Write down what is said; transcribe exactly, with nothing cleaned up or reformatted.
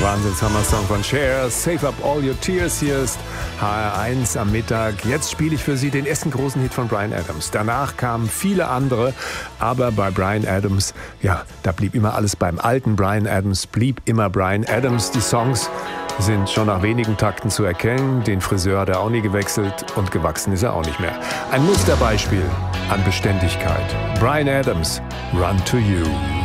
Wahnsinns-Hammer-Song von Cher, Save Up All Your Tears. Hier ist H R eins am Mittag. Jetzt spiele ich für Sie den ersten großen Hit von Bryan Adams. Danach kamen viele andere, aber bei Bryan Adams, ja, da blieb immer alles beim alten. Bryan Adams blieb immer Bryan Adams. Die Songs sind schon nach wenigen Takten zu erkennen. Den Friseur hat er auch nie gewechselt und gewachsen ist er auch nicht mehr. Ein Musterbeispiel an Beständigkeit. Bryan Adams, Run to You.